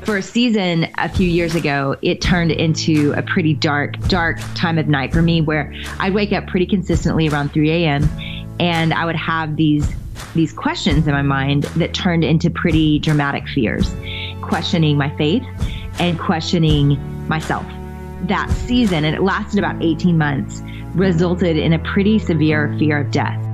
for a season a few years ago, it turned into a pretty dark time of night for me, where I'd wake up pretty consistently around 3 a.m. and I would have these questions in my mind that turned into pretty dramatic fears, questioning my faith and questioning myself. That season, and it lasted about 18 months, resulted in a pretty severe fear of death.